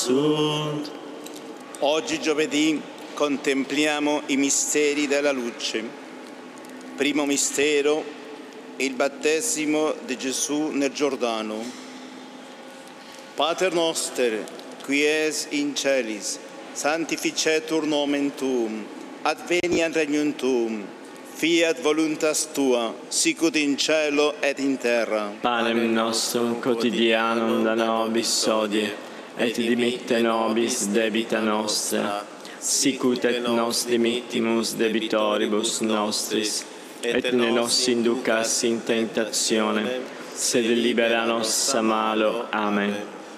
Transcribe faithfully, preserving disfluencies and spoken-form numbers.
sunt. Oggi giovedì contempliamo i misteri della luce. Primo mistero, il battesimo di Gesù nel Giordano. Pater noster, qui es in celis, sanctificetur nomen tuum, adveniat regnum tuum, fiat voluntas tua, sicut in cielo et in terra. Panem nostrum quotidianum da nobis hodie, et dimitte nobis debita nostra, sicut et nos dimittimus debitoribus nostris, et ne nos inducas in tentatione, sed libera nos a malo. Amen.